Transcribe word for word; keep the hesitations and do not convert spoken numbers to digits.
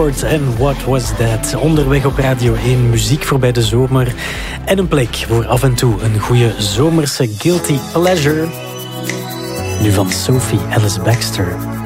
Lord en What Was That? Onderweg op Radio één, muziek voorbij de zomer en een plek voor af en toe een goede zomerse guilty pleasure. Nu van Sophie Ellis-Bextor.